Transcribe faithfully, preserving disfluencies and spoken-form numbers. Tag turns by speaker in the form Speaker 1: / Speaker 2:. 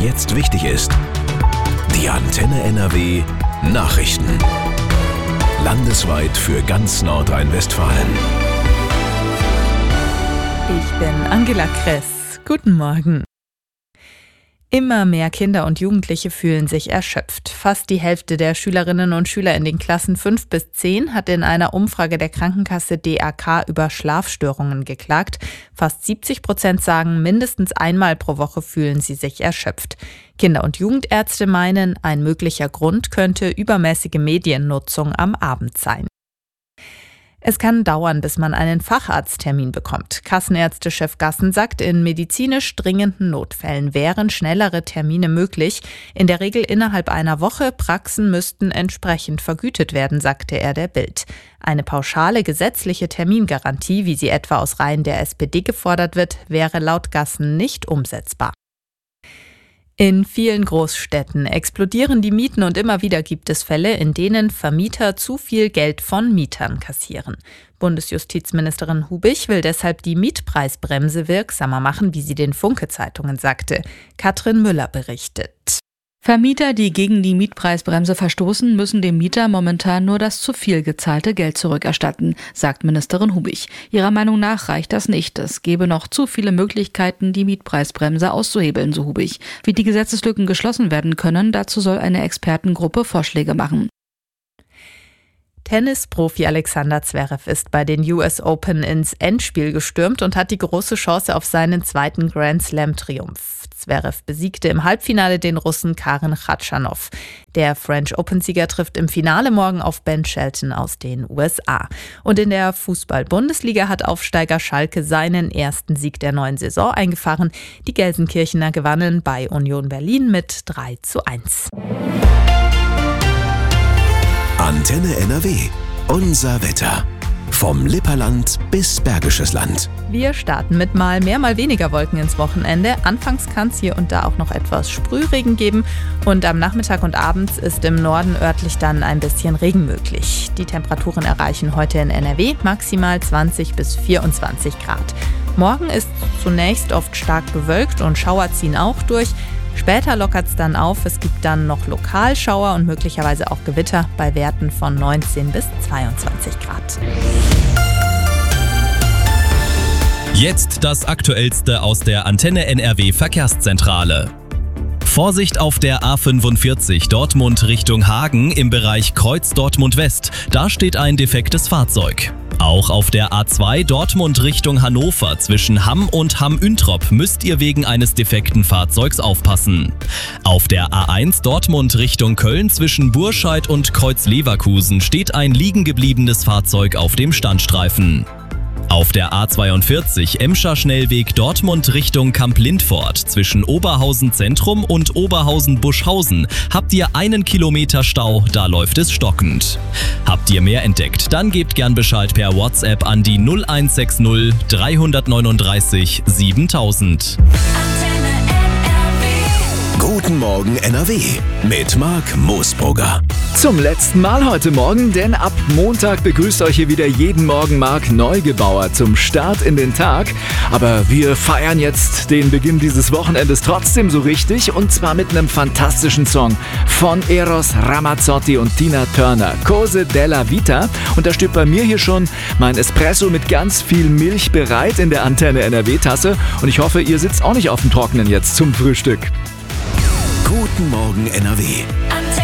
Speaker 1: jetzt wichtig ist. Die Antenne N R W Nachrichten. Landesweit für ganz Nordrhein-Westfalen.
Speaker 2: Ich bin Angela Kress. Guten Morgen. Immer mehr Kinder und Jugendliche fühlen sich erschöpft. Fast die Hälfte der Schülerinnen und Schüler in den Klassen fünf bis zehn hat in einer Umfrage der Krankenkasse D A K über Schlafstörungen geklagt. Fast siebzig Prozent sagen, mindestens einmal pro Woche fühlen sie sich erschöpft. Kinder- und Jugendärzte meinen, ein möglicher Grund könnte übermäßige Mediennutzung am Abend sein. Es kann dauern, bis man einen Facharzttermin bekommt. Kassenärztechef Gassen sagt, in medizinisch dringenden Notfällen wären schnellere Termine möglich. In der Regel innerhalb einer Woche. Praxen müssten entsprechend vergütet werden, sagte er der Bild. Eine pauschale gesetzliche Termingarantie, wie sie etwa aus Reihen der S P D gefordert wird, wäre laut Gassen nicht umsetzbar. In vielen Großstädten explodieren die Mieten und immer wieder gibt es Fälle, in denen Vermieter zu viel Geld von Mietern kassieren. Bundesjustizministerin Hubich will deshalb die Mietpreisbremse wirksamer machen, wie sie den Funke-Zeitungen sagte. Katrin Müller berichtet.
Speaker 3: Vermieter, die gegen die Mietpreisbremse verstoßen, müssen dem Mieter momentan nur das zu viel gezahlte Geld zurückerstatten, sagt Ministerin Hubich. Ihrer Meinung nach reicht das nicht. Es gebe noch zu viele Möglichkeiten, die Mietpreisbremse auszuhebeln, so Hubich. Wie die Gesetzeslücken geschlossen werden können, dazu soll eine Expertengruppe Vorschläge machen.
Speaker 2: Tennisprofi Alexander Zverev ist bei den U S Open ins Endspiel gestürmt und hat die große Chance auf seinen zweiten Grand-Slam-Triumph. Zverev besiegte im Halbfinale den Russen Karen Khachanov. Der French Open-Sieger trifft im Finale morgen auf Ben Shelton aus den U S A. Und in der Fußball-Bundesliga hat Aufsteiger Schalke seinen ersten Sieg der neuen Saison eingefahren. Die Gelsenkirchener gewannen bei Union Berlin mit drei zu eins.
Speaker 1: Antenne N R W. Unser Wetter. Vom Lipperland bis Bergisches Land.
Speaker 2: Wir starten mit mal mehr, mal weniger Wolken ins Wochenende. Anfangs kann es hier und da auch noch etwas Sprühregen geben. Und am Nachmittag und abends ist im Norden örtlich dann ein bisschen Regen möglich. Die Temperaturen erreichen heute in N R W maximal zwanzig bis vierundzwanzig Grad. Morgen ist zunächst oft stark bewölkt und Schauer ziehen auch durch. Später lockert es dann auf, es gibt dann noch Lokalschauer und möglicherweise auch Gewitter bei Werten von neunzehn bis zweiundzwanzig Grad.
Speaker 4: Jetzt das Aktuellste aus der Antenne N R W Verkehrszentrale. Vorsicht auf der A fünfundvierzig Dortmund Richtung Hagen im Bereich Kreuz Dortmund West. Da steht ein defektes Fahrzeug. Auch auf der A zwei Dortmund Richtung Hannover zwischen Hamm und Hamm-Üntrop müsst ihr wegen eines defekten Fahrzeugs aufpassen. Auf der A eins Dortmund Richtung Köln zwischen Burscheid und Kreuz Leverkusen steht ein liegengebliebenes Fahrzeug auf dem Standstreifen. Auf der A zweiundvierzig Emscher Schnellweg Dortmund Richtung Kamp-Lindfort zwischen Oberhausen Zentrum und Oberhausen-Buschhausen habt ihr einen Kilometer Stau, da läuft es stockend. Habt ihr mehr entdeckt, dann gebt gern Bescheid per WhatsApp an die null eins sechs null drei neun drei siebentausend.
Speaker 1: Guten Morgen N R W mit Marc Moosbrugger.
Speaker 5: Zum letzten Mal heute Morgen, denn ab Montag begrüßt euch hier wieder jeden Morgen Marc Neugebauer zum Start in den Tag. Aber wir feiern jetzt den Beginn dieses Wochenendes trotzdem so richtig und zwar mit einem fantastischen Song von Eros Ramazzotti und Tina Turner, Cose della Vita. Und da steht bei mir hier schon mein Espresso mit ganz viel Milch bereit in der Antenne N R W-Tasse und ich hoffe, ihr sitzt auch nicht auf dem Trockenen jetzt zum Frühstück.
Speaker 1: Guten Morgen N R W.